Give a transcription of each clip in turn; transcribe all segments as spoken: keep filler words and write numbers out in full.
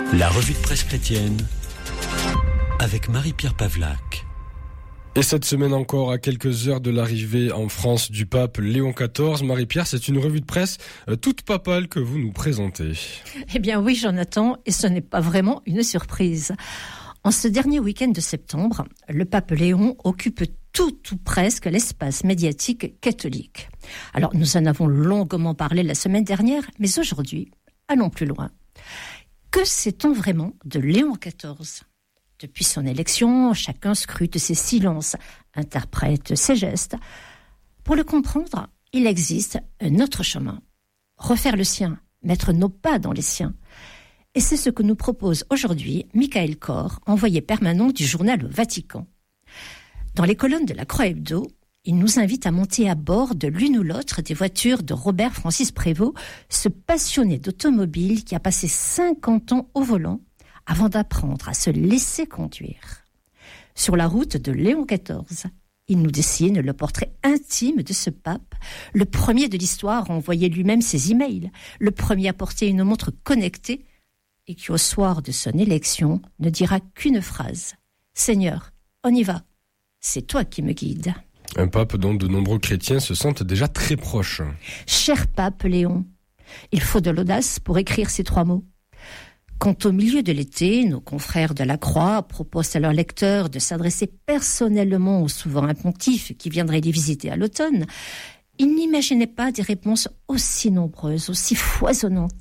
La revue de presse chrétienne avec Marie-Pierre Pavlac. Et cette semaine encore, à quelques heures de l'arrivée en France du pape Léon quatorze, Marie-Pierre, c'est une revue de presse euh, toute papale que vous nous présentez. Eh bien oui, Jonathan, et ce n'est pas vraiment une surprise. En ce dernier week-end de septembre, le pape Léon occupe tout ou presque l'espace médiatique catholique. Alors, nous en avons longuement parlé la semaine dernière, mais aujourd'hui, allons plus loin. Que sait-on vraiment de Léon quatorze ? Depuis son élection, chacun scrute ses silences, interprète ses gestes. Pour le comprendre, il existe un autre chemin. Refaire le sien, mettre nos pas dans les siens. Et c'est ce que nous propose aujourd'hui Michael Kor, envoyé permanent du journal au Vatican. Dans les colonnes de la Croix Hebdo, il nous invite à monter à bord de l'une ou l'autre des voitures de Robert Francis Prévost, ce passionné d'automobile qui a passé cinquante ans au volant avant d'apprendre à se laisser conduire. Sur la route de Léon quatorze, il nous dessine le portrait intime de ce pape, le premier de l'histoire à envoyer lui-même ses emails, le premier à porter une montre connectée et qui, au soir de son élection, ne dira qu'une phrase. « Seigneur, on y va, c'est toi qui me guides. » Un pape dont de nombreux chrétiens se sentent déjà très proches. Cher pape Léon, il faut de l'audace pour écrire ces trois mots. Quand au milieu de l'été, nos confrères de la Croix proposent à leurs lecteurs de s'adresser personnellement au souverain pontife qui viendrait les visiter à l'automne, ils n'imaginaient pas des réponses aussi nombreuses, aussi foisonnantes.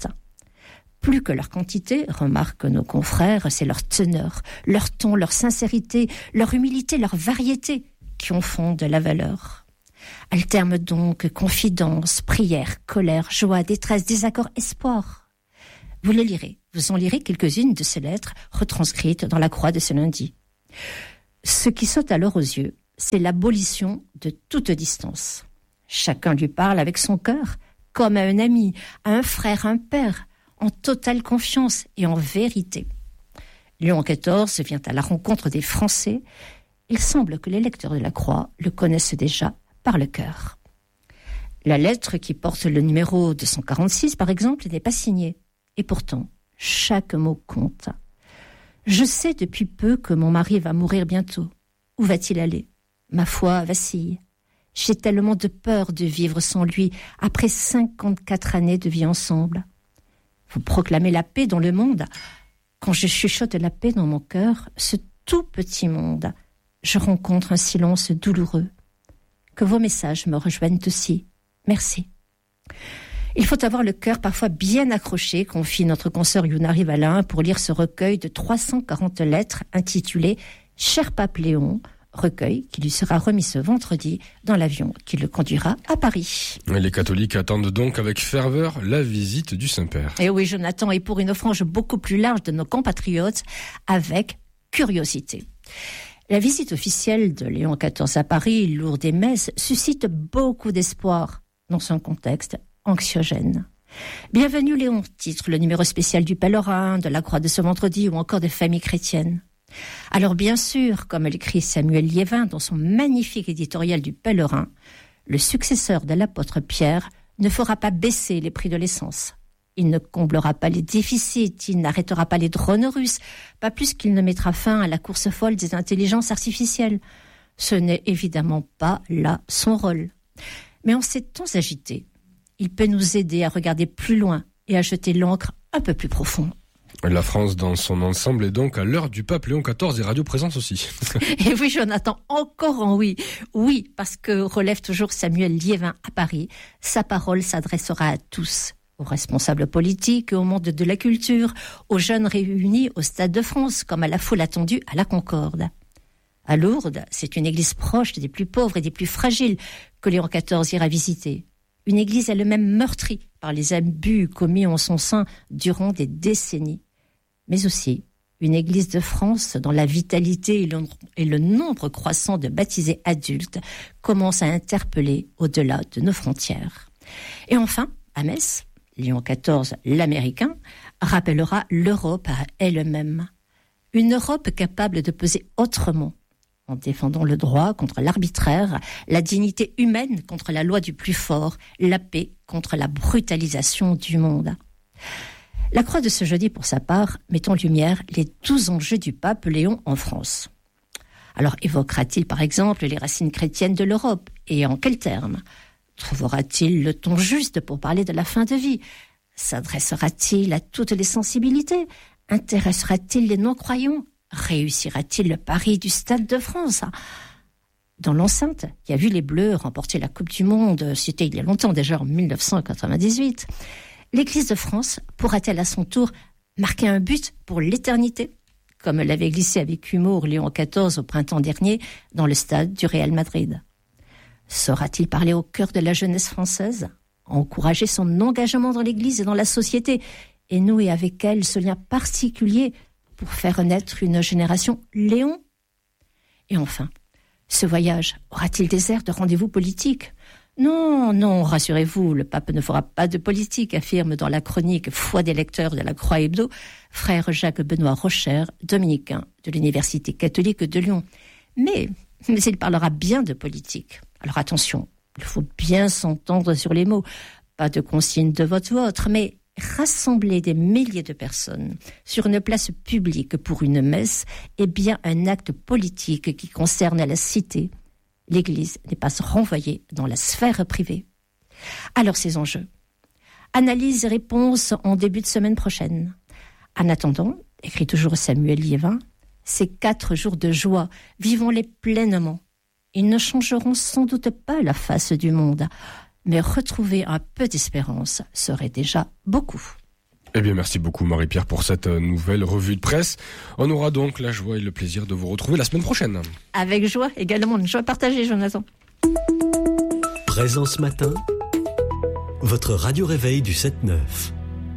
Plus que leur quantité, remarquent nos confrères, c'est leur teneur, leur ton, leur sincérité, leur humilité, leur variété qui en font de la valeur. Alternent donc confidence, prière, colère, joie, détresse, désaccord, espoir. Vous les lirez, vous en lirez quelques-unes de ces lettres retranscrites dans la Croix de ce lundi. Ce qui saute alors aux yeux, c'est l'abolition de toute distance. Chacun lui parle avec son cœur, comme à un ami, à un frère, un père, en totale confiance et en vérité. Léon quatorze vient à la rencontre des Français. Il semble que les lecteurs de la Croix le connaissent déjà par le cœur. La lettre qui porte le numéro deux cent quarante-six, par exemple, n'est pas signée. Et pourtant, chaque mot compte. Je sais depuis peu que mon mari va mourir bientôt. Où va-t-il aller ? Ma foi vacille. J'ai tellement de peur de vivre sans lui après cinquante-quatre années de vie ensemble. Vous proclamez la paix dans le monde. Quand je chuchote la paix dans mon cœur, ce tout petit monde, je rencontre un silence douloureux. Que vos messages me rejoignent aussi. Merci. Il faut avoir le cœur parfois bien accroché, confie notre consoeur Yuna Rivalin pour lire ce recueil de trois cent quarante lettres intitulé « Cher Pape Léon », recueil qui lui sera remis ce vendredi dans l'avion qui le conduira à Paris. Les catholiques attendent donc avec ferveur la visite du Saint-Père. Et oui, Jonathan, et pour une frange beaucoup plus large de nos compatriotes, avec curiosité. La visite officielle de Léon quatorze à Paris, lourde et messe, suscite beaucoup d'espoir dans son contexte anxiogène. Bienvenue Léon, titre le numéro spécial du Pèlerin, de la Croix de ce vendredi ou encore de Famille chrétienne. Alors bien sûr, comme l'écrit Samuel Liévin dans son magnifique éditorial du Pèlerin, le successeur de l'apôtre Pierre ne fera pas baisser les prix de l'essence. Il ne comblera pas les déficits, il n'arrêtera pas les drones russes, pas plus qu'il ne mettra fin à la course folle des intelligences artificielles. Ce n'est évidemment pas là son rôle. Mais en ces temps agités, il peut nous aider à regarder plus loin et à jeter l'encre un peu plus profond. La France dans son ensemble est donc à l'heure du pape Léon quatorze et Radio Présence aussi. Et oui, Jonathan, encore en oui. Oui, parce que relève toujours Samuel Liévin à Paris, sa parole s'adressera à tous, aux responsables politiques, au monde de la culture, aux jeunes réunis au Stade de France, comme à la foule attendue à la Concorde. À Lourdes, c'est une église proche des plus pauvres et des plus fragiles que Léon quatorze ira visiter. Une église elle-même meurtrie par les abus commis en son sein durant des décennies. Mais aussi une église de France dont la vitalité et le, et le nombre croissant de baptisés adultes commencent à interpeller au-delà de nos frontières. Et enfin, à Metz, Léon quatorze, l'Américain, rappellera l'Europe à elle-même. Une Europe capable de peser autrement, en défendant le droit contre l'arbitraire, la dignité humaine contre la loi du plus fort, la paix contre la brutalisation du monde. La croix de ce jeudi, pour sa part, met en lumière les douze enjeux du pape Léon en France. Alors évoquera-t-il par exemple les racines chrétiennes de l'Europe, et en quels termes ? Trouvera-t-il le ton juste pour parler de la fin de vie ? S'adressera-t-il à toutes les sensibilités ? Intéressera-t-il les non-croyants ? Réussira-t-il le pari du Stade de France ? Dans l'enceinte, qui a vu les Bleus remporter la Coupe du Monde, c'était il y a longtemps déjà, en dix-neuf cent quatre-vingt-dix-huit, l'Église de France pourra-t-elle à son tour marquer un but pour l'éternité, comme l'avait glissé avec humour Léon quatorze au printemps dernier dans le stade du Real Madrid ? Saura-t-il parler au cœur de la jeunesse française, encourager son engagement dans l'Église et dans la société, et nouer avec elle ce lien particulier pour faire naître une génération Léon ? Et enfin, ce voyage aura-t-il des airs de rendez-vous politique ? Non, non, rassurez-vous, le pape ne fera pas de politique, affirme dans la chronique Foi des lecteurs de la Croix Hebdo, frère Jacques-Benoît Rocher, dominicain de l'Université catholique de Lyon. Mais, mais il parlera bien de politique. Alors attention, il faut bien s'entendre sur les mots. Pas de consigne de vote ou autre, mais rassembler des milliers de personnes sur une place publique pour une messe est bien un acte politique qui concerne la cité. L'Église n'est pas renvoyée dans la sphère privée. Alors ces enjeux. Analyse et réponse en début de semaine prochaine. En attendant, écrit toujours Samuel Liévin, ces quatre jours de joie, vivons-les pleinement. Ils ne changeront sans doute pas la face du monde, mais retrouver un peu d'espérance serait déjà beaucoup. Eh bien, merci beaucoup Marie-Pierre pour cette nouvelle revue de presse. On aura donc la joie et le plaisir de vous retrouver la semaine prochaine. Avec joie, également une joie partagée, Jonathan. Présence Matin, votre radio-réveil du sept neuf.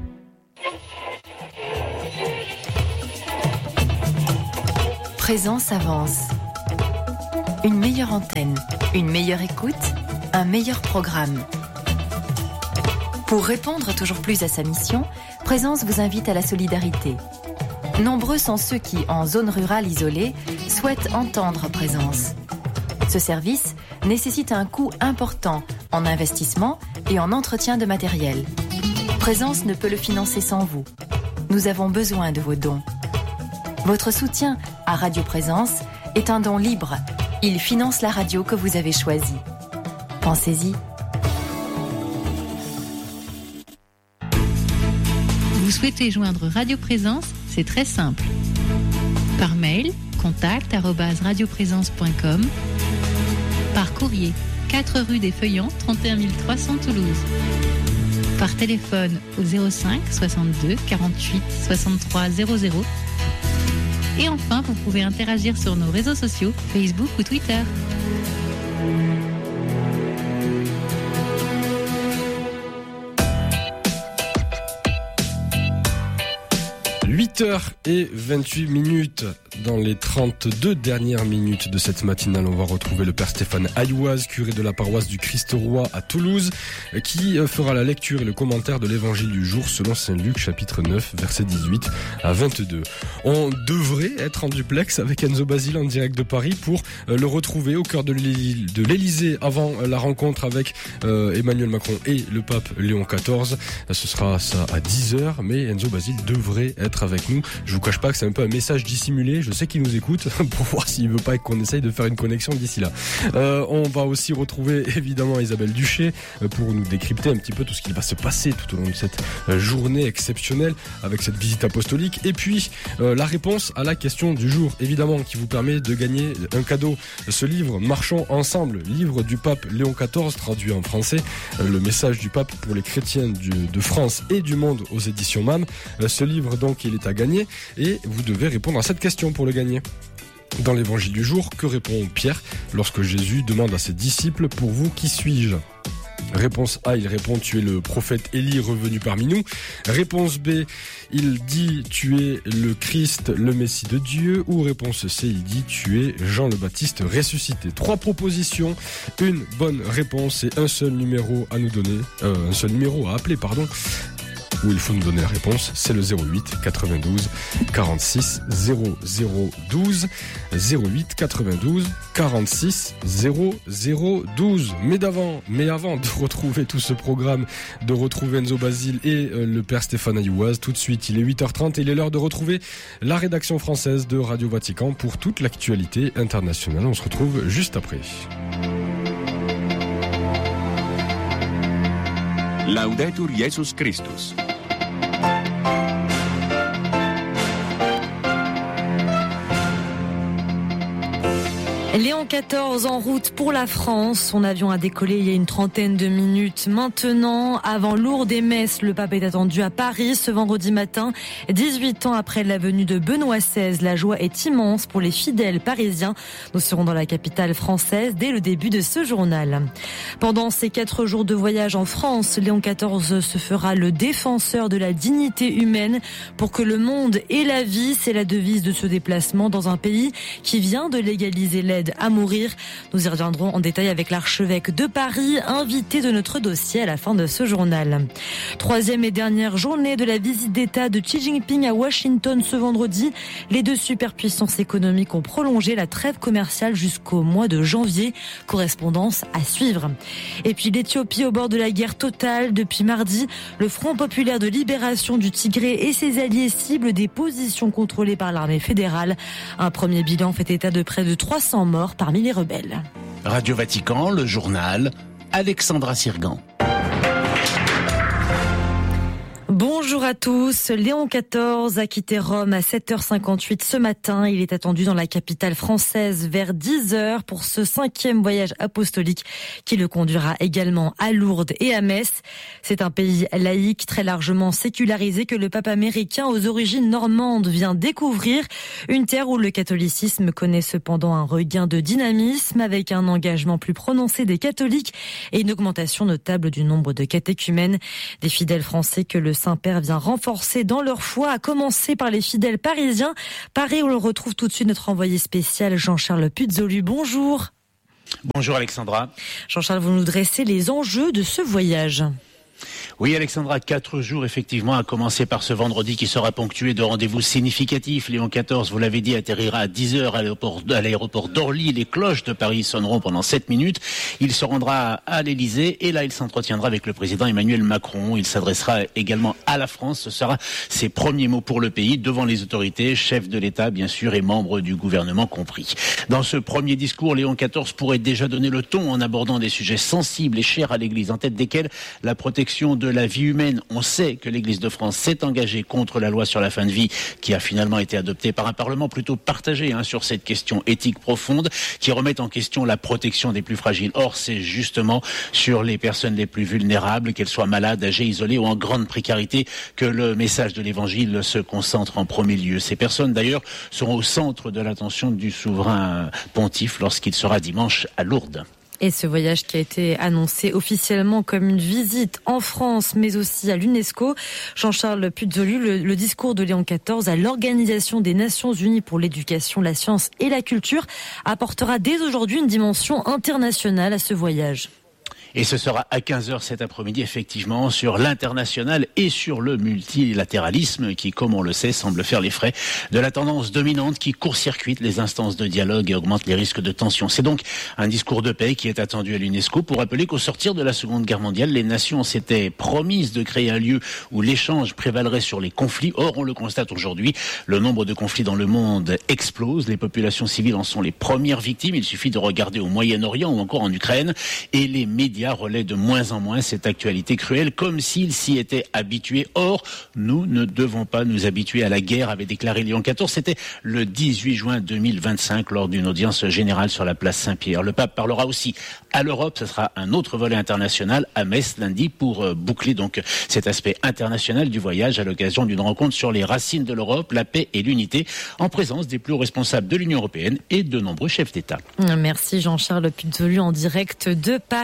Présence avance. Une meilleure antenne, une meilleure écoute, un meilleur programme. Pour répondre toujours plus à sa mission, Présence vous invite à la solidarité. Nombreux sont ceux qui, en zone rurale isolée, souhaitent entendre Présence. Ce service nécessite un coût important en investissement et en entretien de matériel. Présence ne peut le financer sans vous. Nous avons besoin de vos dons. Votre soutien à Radio Présence est un don libre. Il finance la radio que vous avez choisie. Pensez-y. Vous souhaitez joindre Radio Présence, c'est très simple. Par mail, contact arobase radioprésence point com. Par courrier, quatre rue des Feuillants, trente et un mille trois cents Toulouse. Par téléphone au zéro cinq soixante-deux quarante-huit soixante-trois zéro zéro. Et enfin, vous pouvez interagir sur nos réseaux sociaux, Facebook ou Twitter. huit heures vingt-huit minutes. Dans les trente-deux dernières minutes de cette matinale, on va retrouver le père Stéphane Ayoaz, curé de la paroisse du Christ-Roi à Toulouse, qui fera la lecture et le commentaire de l'évangile du jour selon saint Luc, chapitre neuf, versets dix-huit à vingt-deux. On devrait être en duplex avec Enzo Basile en direct de Paris pour le retrouver au cœur de l'Élysée avant la rencontre avec Emmanuel Macron et le pape Léon quatorze. Ce sera ça à dix heures, mais Enzo Basile devrait être avec nous. Je vous cache pas que c'est un peu un message dissimulé. Je sais qu'il nous écoute pour voir s'il veut pas qu'on essaye de faire une connexion d'ici là. Euh, on va aussi retrouver évidemment Isabelle Duché pour nous décrypter un petit peu tout ce qui va se passer tout au long de cette journée exceptionnelle avec cette visite apostolique. Et puis euh, la réponse à la question du jour, évidemment, qui vous permet de gagner un cadeau. Ce livre, Marchons ensemble, livre du pape Léon quatorze, traduit en français, euh, le message du pape pour les chrétiens du, de France et du monde aux éditions M A M. Euh, ce livre donc, il est à gagner et vous devez répondre à cette question pour le gagner. Dans l'évangile du jour, que répond Pierre lorsque Jésus demande à ses disciples « Pour vous, qui suis-je » Réponse A, il répond « Tu es le prophète Élie revenu parmi nous ». Réponse B, il dit « Tu es le Christ, le Messie de Dieu ». Ou réponse C, il dit « Tu es Jean le Baptiste ressuscité ». Trois propositions, une bonne réponse et un seul numéro à nous donner, euh, un seul numéro à appeler, pardon. où il faut nous donner la réponse. C'est le zéro huit quatre-vingt-douze quarante-six zéro zéro douze. zéro huit quatre-vingt-douze quarante-six zéro zéro douze. Mais d'avant, mais avant de retrouver tout ce programme, de retrouver Enzo Basile et euh, le père Stéphane Ayouaz, tout de suite, il est huit heures trente et il est l'heure de retrouver la rédaction française de Radio Vatican pour toute l'actualité internationale. On se retrouve juste après. Laudetur Jesus Christus. Léon quatorze en route pour la France. Son avion a décollé il y a une trentaine de minutes maintenant. Avant Lourdes et Metz, le pape est attendu à Paris ce vendredi matin. dix-huit ans après la venue de Benoît seize, la joie est immense pour les fidèles parisiens. Nous serons dans la capitale française dès le début de ce journal. Pendant ces quatre jours de voyage en France, Léon quatorze se fera le défenseur de la dignité humaine pour que le monde ait la vie. C'est la devise de ce déplacement dans un pays qui vient de légaliser l'aide à mourir. Nous y reviendrons en détail avec l'archevêque de Paris, invité de notre dossier à la fin de ce journal. Troisième et dernière journée de la visite d'État de Xi Jinping à Washington ce vendredi. Les deux superpuissances économiques ont prolongé la trêve commerciale jusqu'au mois de janvier. Correspondance à suivre. Et puis l'Éthiopie au bord de la guerre totale. Depuis mardi, le Front populaire de libération du Tigré et ses alliés ciblent des positions contrôlées par l'armée fédérale. Un premier bilan fait état de près de trois cents morts parmi les rebelles. Radio Vatican, le journal, Alexandra Sirgan. Bonjour à tous. Léon quatorze a quitté Rome à sept heures cinquante-huit ce matin. Il est attendu dans la capitale française vers dix heures pour ce cinquième voyage apostolique qui le conduira également à Lourdes et à Metz. C'est un pays laïque très largement sécularisé que le pape américain aux origines normandes vient découvrir. Une terre où le catholicisme connaît cependant un regain de dynamisme avec un engagement plus prononcé des catholiques et une augmentation notable du nombre de catéchumènes. Des fidèles français que le Saint-Père vient renforcer dans leur foi, à commencer par les fidèles parisiens. Paris, où l'on retrouve tout de suite notre envoyé spécial Jean-Charles Puzolu. Bonjour. Bonjour Alexandra. Jean-Charles, vous nous dressez les enjeux de ce voyage. Oui Alexandra, quatre jours effectivement, à commencer par ce vendredi qui sera ponctué de rendez-vous significatifs. Léon quatorze, vous l'avez dit, atterrira à dix heures à l'aéroport, à l'aéroport d'Orly. Les cloches de Paris sonneront pendant sept minutes. Il se rendra à l'Élysée et là il s'entretiendra avec le président Emmanuel Macron. Il s'adressera également à la France. Ce sera ses premiers mots pour le pays devant les autorités, chefs de l'État bien sûr et membres du gouvernement compris. Dans ce premier discours, Léon quatorze pourrait déjà donner le ton en abordant des sujets sensibles et chers à l'Église, en tête desquels la protection de la vie humaine. On sait que l'Église de France s'est engagée contre la loi sur la fin de vie qui a finalement été adoptée par un Parlement plutôt partagé hein, sur cette question éthique profonde qui remet en question la protection des plus fragiles. Or, c'est justement sur les personnes les plus vulnérables, qu'elles soient malades, âgées, isolées ou en grande précarité, que le message de l'Évangile se concentre en premier lieu. Ces personnes, d'ailleurs, seront au centre de l'attention du souverain pontife lorsqu'il sera dimanche à Lourdes. Et ce voyage qui a été annoncé officiellement comme une visite en France, mais aussi à l'UNESCO. Jean-Charles Puzolu, le, le discours de Léon quatorze à l'Organisation des Nations Unies pour l'éducation, la science et la culture apportera dès aujourd'hui une dimension internationale à ce voyage. Et ce sera à quinze heures cet après-midi, effectivement, sur l'international et sur le multilatéralisme qui, comme on le sait, semble faire les frais de la tendance dominante qui court-circuite les instances de dialogue et augmente les risques de tension. C'est donc un discours de paix qui est attendu à l'UNESCO pour rappeler qu'au sortir de la Seconde Guerre mondiale, les nations s'étaient promises de créer un lieu où l'échange prévalerait sur les conflits. Or, on le constate aujourd'hui, le nombre de conflits dans le monde explose. Les populations civiles en sont les premières victimes. Il suffit de regarder au Moyen-Orient ou encore en Ukraine et les médias relaient de moins en moins cette actualité cruelle comme s'ils s'y étaient habitués. Or, nous ne devons pas nous habituer à la guerre, avait déclaré Léon quatorze. C'était le dix-huit juin deux mille vingt-cinq lors d'une audience générale sur la place Saint-Pierre. Le pape parlera aussi à l'Europe. Ce sera un autre volet international à Metz lundi pour boucler donc cet aspect international du voyage à l'occasion d'une rencontre sur les racines de l'Europe, la paix et l'unité en présence des plus hauts responsables de l'Union européenne et de nombreux chefs d'État. Merci Jean-Charles Puzolu en direct de Paris.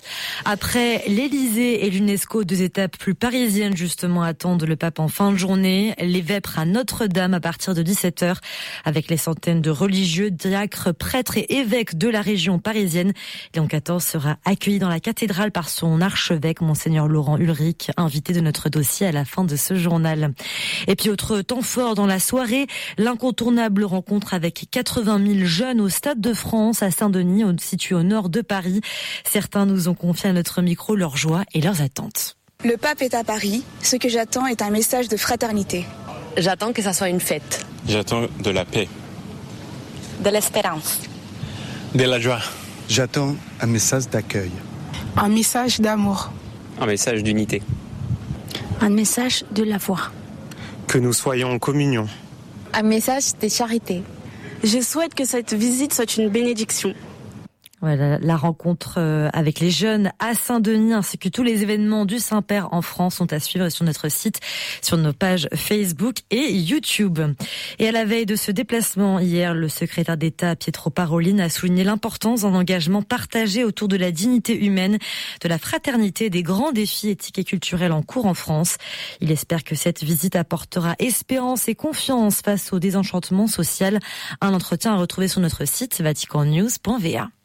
Après l'Élysée et l'UNESCO, deux étapes plus parisiennes justement attendent le pape en fin de journée. Les vêpres à Notre-Dame à partir de dix-sept heures avec les centaines de religieux, diacres, prêtres et évêques de la région parisienne. Léon quatorze sera accueilli dans la cathédrale par son archevêque, Monseigneur Laurent Ulrich, invité de notre dossier à la fin de ce journal. Et puis autre temps fort dans la soirée, l'incontournable rencontre avec quatre-vingt mille jeunes au Stade de France à Saint-Denis, situé au nord de Paris. Certains nous ont confié à notre micro leur joie et leurs attentes. Le pape est à Paris. Ce que j'attends est un message de fraternité. J'attends que ça soit une fête. J'attends de la paix. De l'espérance. De la joie. J'attends un message d'accueil. Un message d'amour. Un message d'unité. Un message de la foi. Que nous soyons en communion. Un message de charité. Je souhaite que cette visite soit une bénédiction. Voilà, la rencontre avec les jeunes à Saint-Denis ainsi que tous les événements du Saint-Père en France sont à suivre sur notre site, sur nos pages Facebook et YouTube. Et à la veille de ce déplacement hier, le secrétaire d'État Pietro Parolin a souligné l'importance d'un engagement partagé autour de la dignité humaine, de la fraternité et des grands défis éthiques et culturels en cours en France. Il espère que cette visite apportera espérance et confiance face au désenchantement social. Un entretien à retrouver sur notre site vatican news point v a.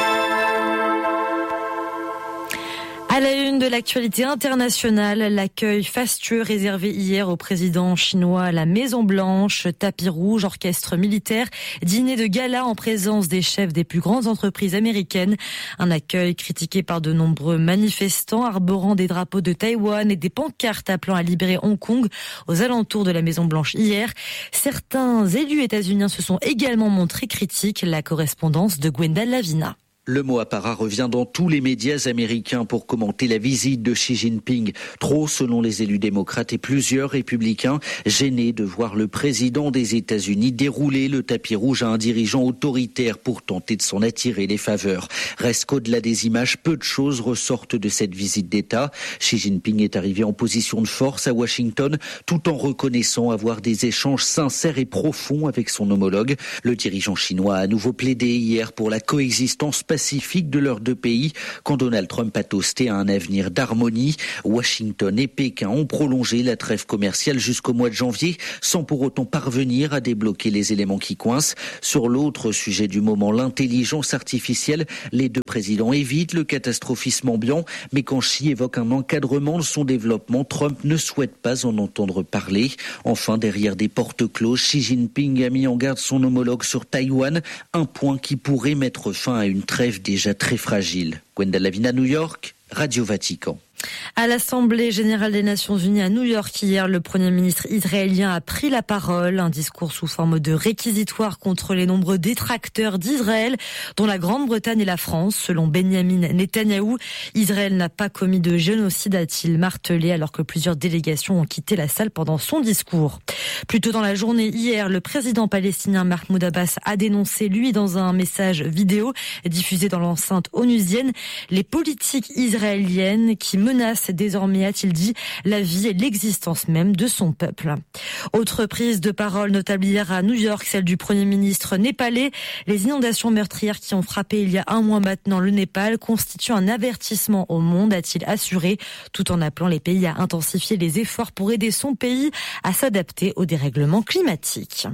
À la une de l'actualité internationale, l'accueil fastueux réservé hier au président chinois à la Maison Blanche, tapis rouge, orchestre militaire, dîner de gala en présence des chefs des plus grandes entreprises américaines. Un accueil critiqué par de nombreux manifestants arborant des drapeaux de Taïwan et des pancartes appelant à libérer Hong Kong aux alentours de la Maison Blanche hier. Certains élus états-uniens se sont également montrés critiques. La correspondance de Gwenda Lavina. Le mot apparat revient dans tous les médias américains pour commenter la visite de Xi Jinping. Trop, selon les élus démocrates et plusieurs républicains, gênés de voir le président des États-Unis dérouler le tapis rouge à un dirigeant autoritaire pour tenter de s'en attirer les faveurs. Reste qu'au-delà des images, peu de choses ressortent de cette visite d'État. Xi Jinping est arrivé en position de force à Washington, tout en reconnaissant avoir des échanges sincères et profonds avec son homologue. Le dirigeant chinois a à nouveau plaidé hier pour la coexistence pacifique de leurs deux pays, quand Donald Trump a toasté à un avenir d'harmonie. Washington et Pékin ont prolongé la trêve commerciale jusqu'au mois de janvier, sans pour autant parvenir à débloquer les éléments qui coincent. Sur l'autre sujet du moment, l'intelligence artificielle, les deux présidents évitent le catastrophisme ambiant, mais quand Xi évoque un encadrement de son développement, Trump ne souhaite pas en entendre parler. Enfin, derrière des portes closes, Xi Jinping a mis en garde son homologue sur Taïwan, un point qui pourrait mettre fin à une trêve déjà très fragile. Gwenda Lavina, New York, Radio Vatican. À l'Assemblée générale des Nations Unies à New York hier, le Premier ministre israélien a pris la parole, un discours sous forme de réquisitoire contre les nombreux détracteurs d'Israël, dont la Grande-Bretagne et la France. Selon Benjamin Netanyahou, Israël n'a pas commis de génocide, a-t-il martelé, alors que plusieurs délégations ont quitté la salle pendant son discours. Plus tôt dans la journée hier, le président palestinien Mahmoud Abbas a dénoncé, lui, dans un message vidéo diffusé dans l'enceinte onusienne, les politiques israéliennes qui menace désormais, a-t-il dit, la vie et l'existence même de son peuple. Autre prise de parole notable hier à New York, celle du Premier ministre népalais. Les inondations meurtrières qui ont frappé il y a un mois maintenant le Népal constituent un avertissement au monde, a-t-il assuré, tout en appelant les pays à intensifier les efforts pour aider son pays à s'adapter au dérèglement climatique.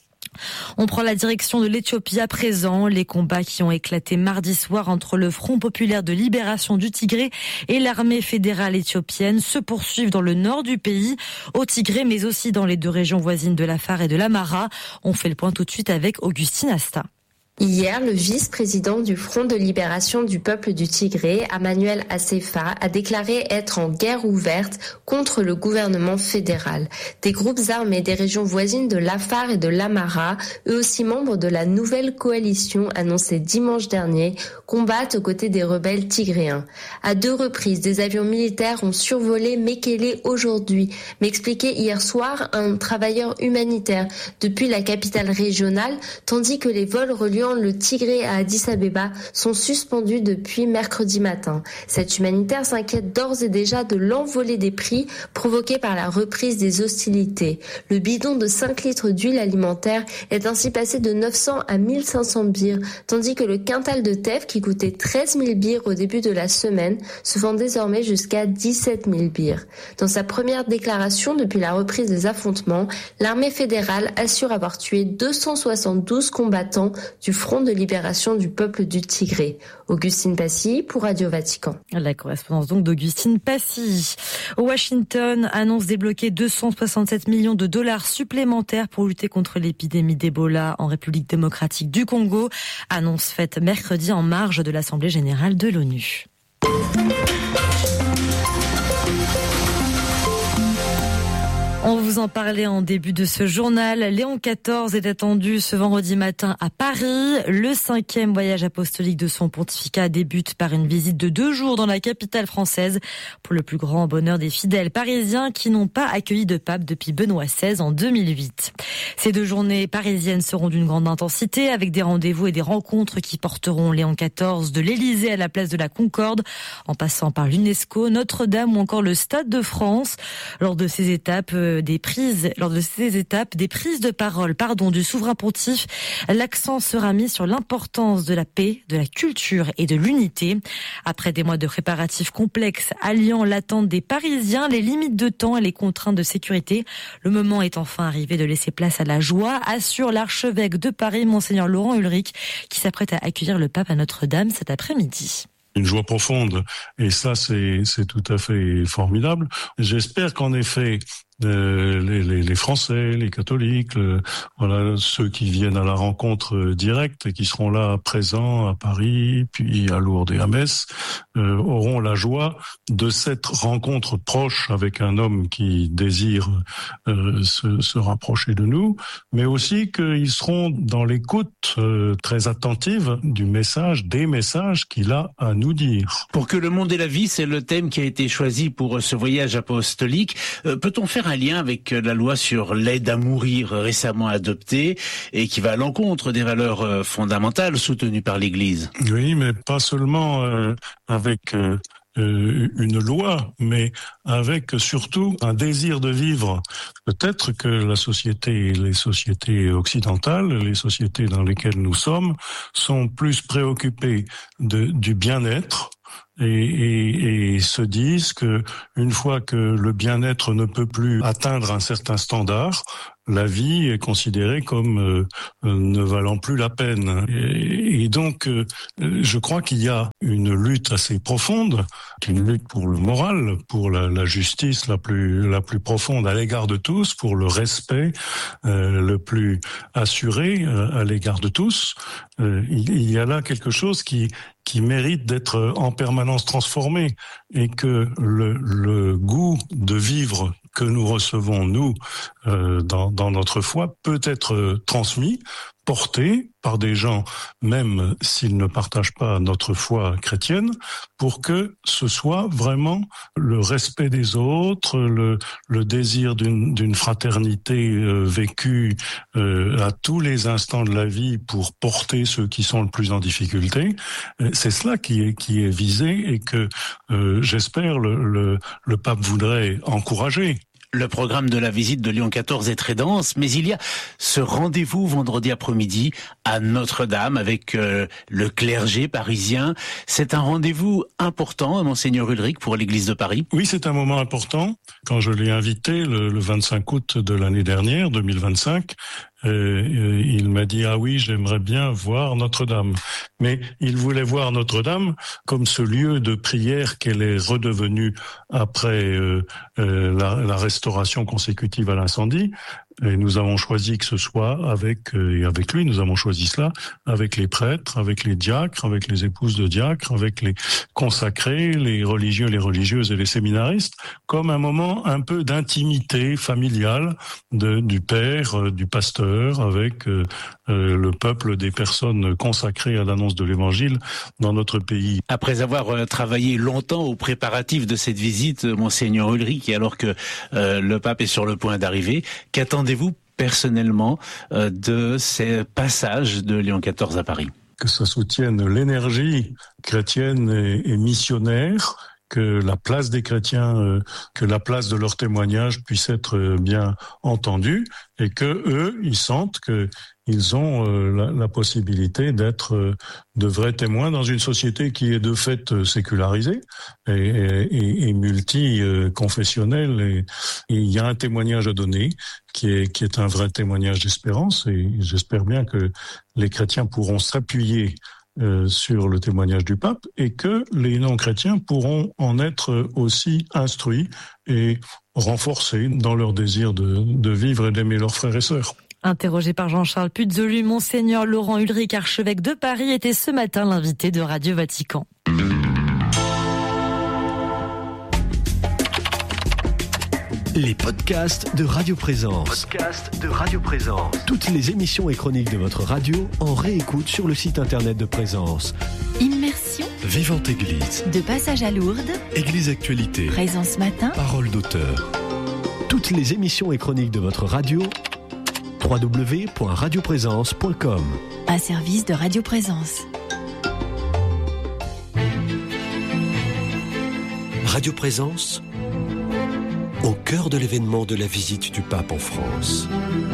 On prend la direction de l'Éthiopie à présent. Les combats qui ont éclaté mardi soir entre le Front populaire de libération du Tigré et l'armée fédérale éthiopienne se poursuivent dans le nord du pays, au Tigré, mais aussi dans les deux régions voisines de l'Afar et de l'Amara. On fait le point tout de suite avec Augustine Asta. Hier, le vice-président du Front de libération du peuple du Tigré, Emmanuel Assefa, a déclaré être en guerre ouverte contre le gouvernement fédéral. Des groupes armés des régions voisines de l'Afar et de l'Amara, eux aussi membres de la nouvelle coalition annoncée dimanche dernier, combattent aux côtés des rebelles tigréens. À deux reprises, des avions militaires ont survolé Mekele aujourd'hui, m'expliquait hier soir un travailleur humanitaire depuis la capitale régionale, tandis que les vols reliés reliant le Tigré à Addis Abeba sont suspendus depuis mercredi matin. Cette humanitaire s'inquiète d'ores et déjà de l'envolée des prix provoquée par la reprise des hostilités. Le bidon de cinq litres d'huile alimentaire est ainsi passé de neuf cents à mille cinq cents birres, tandis que le quintal de teff qui coûtait treize mille birres au début de la semaine se vend désormais jusqu'à dix-sept mille birres. Dans sa première déclaration depuis la reprise des affrontements, l'armée fédérale assure avoir tué deux cent soixante-douze combattants du Front de libération du peuple du Tigré. Augustine Passy pour Radio Vatican. La correspondance donc d'Augustine Passy. Washington annonce débloquer deux cent soixante-sept millions de dollars supplémentaires pour lutter contre l'épidémie d'Ebola en République démocratique du Congo. Annonce faite mercredi en marge de l'Assemblée générale de l'ONU. On vous en parlait en début de ce journal. Léon quatorze est attendu ce vendredi matin à Paris. Le cinquième voyage apostolique de son pontificat débute par une visite de deux jours dans la capitale française pour le plus grand bonheur des fidèles parisiens qui n'ont pas accueilli de pape depuis Benoît seize en deux mille huit. Ces deux journées parisiennes seront d'une grande intensité avec des rendez-vous et des rencontres qui porteront Léon quatorze de l'Élysée à la place de la Concorde en passant par l'UNESCO, Notre-Dame ou encore le Stade de France. Lors de ces étapes, des prises, lors de ces étapes, des prises de parole, pardon, du souverain pontife, l'accent sera mis sur l'importance de la paix, de la culture et de l'unité. Après des mois de préparatifs complexes, alliant l'attente des Parisiens, les limites de temps et les contraintes de sécurité, le moment est enfin arrivé de laisser place à la joie, assure l'archevêque de Paris, Monseigneur Laurent Ulrich, qui s'apprête à accueillir le pape à Notre-Dame cet après-midi. Une joie profonde, et ça c'est c'est tout à fait formidable. J'espère qu'en effet euh, les, les, les Français, les catholiques, le, voilà ceux qui viennent à la rencontre directe et qui seront là présents à Paris, puis à Lourdes et à Metz, euh, auront la joie de cette rencontre proche avec un homme qui désire euh, se, se rapprocher de nous, mais aussi qu'ils seront dans l'écoute euh, très attentive du message, des messages qu'il a à nous dire. Pour que le monde et la vie, c'est le thème qui a été choisi pour ce voyage apostolique. Euh, peut-on faire un lien avec la loi sur l'aide à mourir récemment adoptée et qui va à l'encontre des valeurs fondamentales soutenues par l'Église? Oui, mais pas seulement euh, avec euh, une loi, mais avec surtout un désir de vivre. Peut-être que la société, les sociétés occidentales, les sociétés dans lesquelles nous sommes, sont plus préoccupées de, du bien-être, Et, et, et se disent que une fois que le bien-être ne peut plus atteindre un certain standard, la vie est considérée comme euh, ne valant plus la peine. Et, et donc, euh, je crois qu'il y a une lutte assez profonde, une lutte pour le moral, pour la, la justice la plus la plus profonde à l'égard de tous, pour le respect euh, le plus assuré euh, à l'égard de tous. Euh, il, il y a là quelque chose qui qui mérite d'être en permanence transformé, et que le, le goût de vivre que nous recevons, nous, euh, dans, dans notre foi, peut être transmis, porté par des gens, même s'ils ne partagent pas notre foi chrétienne, pour que ce soit vraiment le respect des autres, le, le désir d'une, d'une fraternité euh, vécue euh, à tous les instants de la vie pour porter ceux qui sont le plus en difficulté. C'est cela qui est, qui est visé, et que euh, j'espère le, le, le pape voudrait encourager. Le programme de la visite de Léon quatorze est très dense, mais il y a ce rendez-vous vendredi après-midi à Notre-Dame avec euh, le clergé parisien. C'est un rendez-vous important, Monseigneur Ulrich, pour l'Église de Paris. Oui, c'est un moment important. Quand je l'ai invité le, le vingt-cinq août de l'année dernière, deux mille vingt-cinq, Euh, il m'a dit « Ah oui, j'aimerais bien voir Notre-Dame ». Mais il voulait voir Notre-Dame comme ce lieu de prière qu'elle est redevenue après euh, euh, la, la restauration consécutive à l'incendie. Et nous avons choisi que ce soit avec, euh, et avec lui, nous avons choisi cela, avec les prêtres, avec les diacres, avec les épouses de diacres, avec les consacrés, les religieux, les religieuses et les séminaristes, comme un moment un peu d'intimité familiale de, du père, euh, du pasteur, avec euh, euh, le peuple des personnes consacrées à l'annonce de l'Évangile dans notre pays. Après avoir euh, travaillé longtemps aux préparatifs de cette visite, Monseigneur Ulrich, et alors que euh, le pape est sur le point d'arriver, qu'attendez-vous personnellement euh, de ces passages de Léon quatorze à Paris? Que ça soutienne l'énergie chrétienne et, et missionnaire, que la place des chrétiens, euh, que la place de leur témoignage puisse être euh, bien entendue, et que eux, ils sentent que ils ont euh, la, la possibilité d'être euh, de vrais témoins dans une société qui est de fait euh, sécularisée et, et, et multi-confessionnelle. Et il y a un témoignage à donner qui est qui est un vrai témoignage d'espérance. Et j'espère bien que les chrétiens pourront s'appuyer Euh, sur le témoignage du pape, et que les non-chrétiens pourront en être aussi instruits et renforcés dans leur désir de, de vivre et d'aimer leurs frères et sœurs. Interrogé par Jean-Charles Puzolu, Monseigneur Laurent Ulrich, archevêque de Paris, était ce matin l'invité de Radio Vatican. Les podcasts de Radio Présence. Podcasts de Radio Présence. Toutes les émissions et chroniques de votre radio en réécoute sur le site internet de Présence. Immersion. Vivante Église. De passage à Lourdes. Église Actualité. Présence Matin. Parole d'auteur. Toutes les émissions et chroniques de votre radio. w w w point radio présence point com. Un service de Radio Présence. Radio Présence, au cœur de l'événement de la visite du pape en France.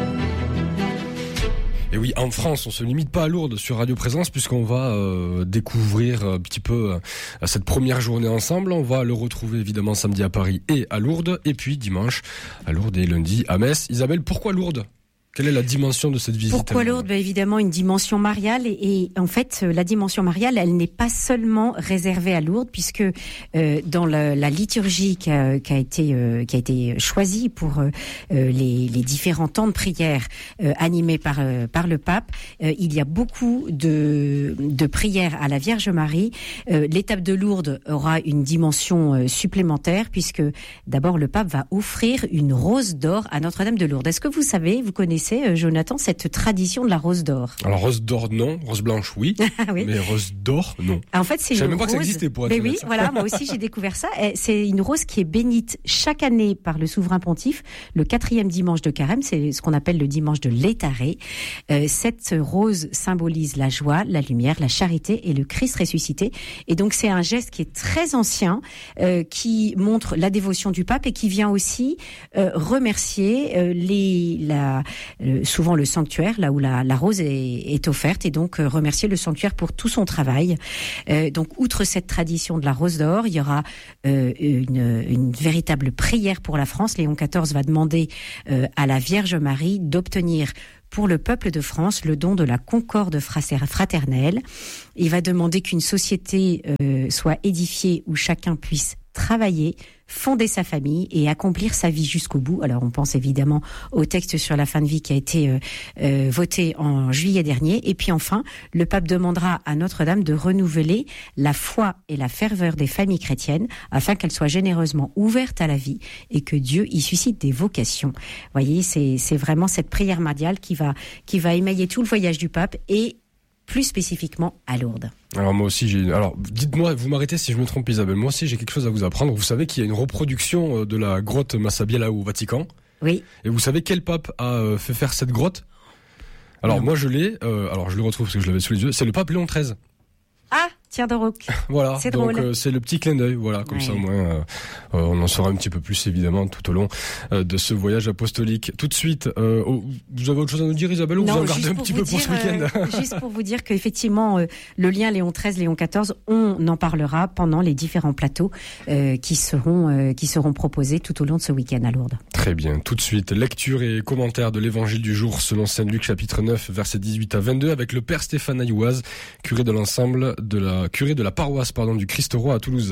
Et oui, en France, on se limite pas à Lourdes sur Radio Présence, puisqu'on va euh, découvrir un petit peu euh, cette première journée ensemble. On va le retrouver évidemment samedi à Paris et à Lourdes, et puis dimanche à Lourdes et lundi à Metz. Isabelle, pourquoi Lourdes ? Quelle est la dimension de cette visite? Pourquoi Lourdes? Ben évidemment une dimension mariale, et, et en fait la dimension mariale, elle n'est pas seulement réservée à Lourdes, puisque euh, dans la, la liturgie qui a, qui a été euh, qui a été choisie pour euh, les, les différents temps de prière euh, animés par euh, par le pape, euh, il y a beaucoup de de prières à la Vierge Marie. Euh, l'étape de Lourdes aura une dimension euh, supplémentaire, puisque d'abord le pape va offrir une rose d'or à Notre-Dame de Lourdes. Est-ce que vous savez, vous connaissez Jonathan, cette tradition de la rose d'or? Alors rose d'or non, rose blanche oui, oui. Mais rose d'or non. En fait, c'est je savais une même pas rose... que ça existait pour être mais honnête. Oui, voilà, moi aussi j'ai découvert ça. C'est une rose qui est bénite chaque année par le souverain pontife, le quatrième dimanche de carême, c'est ce qu'on appelle le dimanche de l'Étaré. Euh, cette rose symbolise la joie, la lumière, la charité et le Christ ressuscité. Et donc c'est un geste qui est très ancien, euh, qui montre la dévotion du pape et qui vient aussi euh, remercier euh, les la Le, souvent le sanctuaire, là où la, la rose est, est offerte, et donc euh, remercier le sanctuaire pour tout son travail. Euh, donc, outre cette tradition de la rose d'or, il y aura euh, une, une véritable prière pour la France. Léon quatorze va demander euh, à la Vierge Marie d'obtenir pour le peuple de France le don de la concorde fraternelle. Il va demander qu'une société euh, soit édifiée où chacun puisse travailler, fonder sa famille et accomplir sa vie jusqu'au bout. Alors on pense évidemment au texte sur la fin de vie qui a été euh, euh, voté en juillet dernier. Et puis enfin, le pape demandera à Notre-Dame de renouveler la foi et la ferveur des familles chrétiennes afin qu'elles soient généreusement ouvertes à la vie et que Dieu y suscite des vocations. Vous voyez, c'est, c'est vraiment cette prière mariale qui va, qui va émailler tout le voyage du pape et plus spécifiquement à Lourdes. Alors moi aussi j'ai. Alors dites-moi, vous m'arrêtez si je me trompe, Isabelle. Moi aussi j'ai quelque chose à vous apprendre. Vous savez qu'il y a une reproduction de la grotte Massa Biella au Vatican. Oui. Et vous savez quel pape a fait faire cette grotte? Alors non. Moi je l'ai. Euh, alors je le retrouve parce que je l'avais sous les yeux. C'est le pape Léon treize. Ah, tiens donc. Voilà. C'est donc drôle. Euh, c'est le petit clin d'œil. Voilà, comme ouais. ça au moins euh, euh, on en saura un petit peu plus évidemment tout au long euh, de ce voyage apostolique. Tout de suite, euh, oh, vous avez autre chose à nous dire, Isabelle, ou non, vous en gardez un petit peu dire, pour ce week-end? euh, Juste pour vous dire qu'effectivement, euh, le lien Léon treize, Léon quatorze, on en parlera pendant les différents plateaux euh, qui seront euh, qui seront proposés tout au long de ce week-end à Lourdes. Très bien. Tout de suite, lecture et commentaire de l'évangile du jour selon Saint Luc chapitre neuf, versets dix-huit à vingt-deux, avec le père Stéphane Ayoaz, curé de l'ensemble de la curé de la paroisse pardon du Christ-Roi à Toulouse.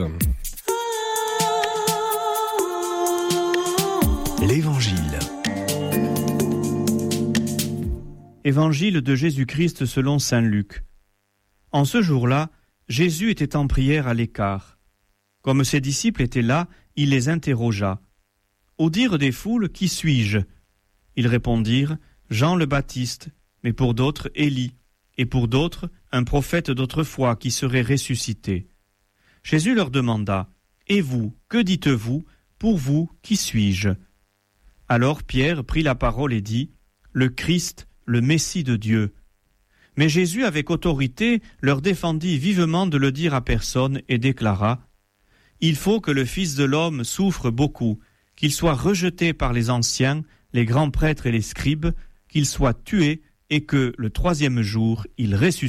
L'Évangile. Évangile de Jésus-Christ selon saint Luc. En ce jour-là, Jésus était en prière à l'écart. Comme ses disciples étaient là, il les interrogea. Au dire des foules, qui suis-je? Ils répondirent, Jean le Baptiste, mais pour d'autres, Élie, et pour d'autres, un prophète d'autrefois qui serait ressuscité. Jésus leur demanda, Et vous, que dites-vous? Pour vous, qui suis-je? Alors Pierre prit la parole et dit, le Christ, le Messie de Dieu. Mais Jésus, avec autorité, leur défendit vivement de le dire à personne et déclara « Il faut que le Fils de l'homme souffre beaucoup, qu'il soit rejeté par les anciens, les grands prêtres et les scribes, qu'il soit tué et que, le troisième jour, il ressuscite. »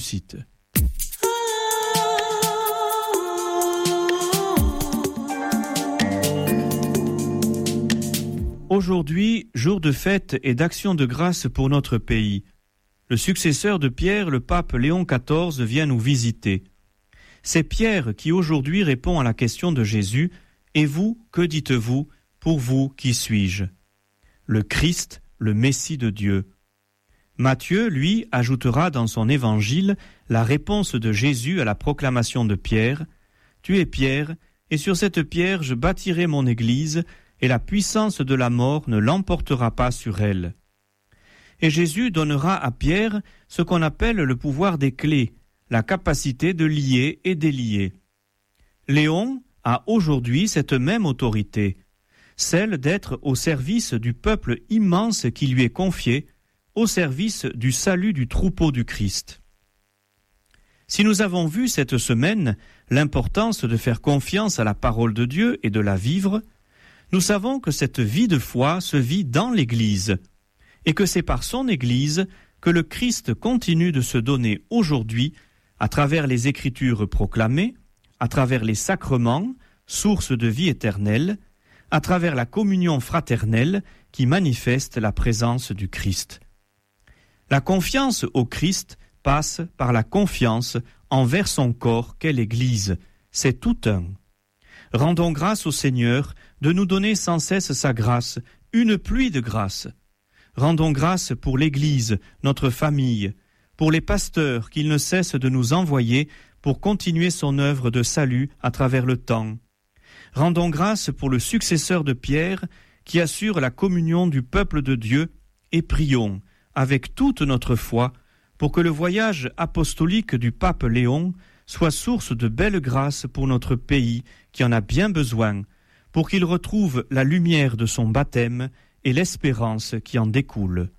Aujourd'hui, jour de fête et d'action de grâce pour notre pays. Le successeur de Pierre, le pape Léon quatorze, vient nous visiter. C'est Pierre qui aujourd'hui répond à la question de Jésus « Et vous, que dites-vous ? Pour vous, qui suis-je » Le Christ, le Messie de Dieu. Matthieu, lui, ajoutera dans son évangile la réponse de Jésus à la proclamation de Pierre « Tu es Pierre, et sur cette pierre je bâtirai mon église, et la puissance de la mort ne l'emportera pas sur elle. » Et Jésus donnera à Pierre ce qu'on appelle le pouvoir des clés, la capacité de lier et délier. Léon a aujourd'hui cette même autorité, celle d'être au service du peuple immense qui lui est confié, au service du salut du troupeau du Christ. Si nous avons vu cette semaine l'importance de faire confiance à la parole de Dieu et de la vivre, nous savons que cette vie de foi se vit dans l'Église, et que c'est par son Église que le Christ continue de se donner aujourd'hui à travers les Écritures proclamées, à travers les sacrements, source de vie éternelle, à travers la communion fraternelle qui manifeste la présence du Christ. La confiance au Christ passe par la confiance envers son corps qu'est l'Église. C'est tout un. Rendons grâce au Seigneur de nous donner sans cesse sa grâce, une pluie de grâce. Rendons grâce pour l'Église, notre famille, pour les pasteurs qu'il ne cesse de nous envoyer pour continuer son œuvre de salut à travers le temps. Rendons grâce pour le successeur de Pierre qui assure la communion du peuple de Dieu et prions avec toute notre foi pour que le voyage apostolique du pape Léon soit source de belles grâces pour notre pays qui en a bien besoin, pour qu'il retrouve la lumière de son baptême et l'espérance qui en découle.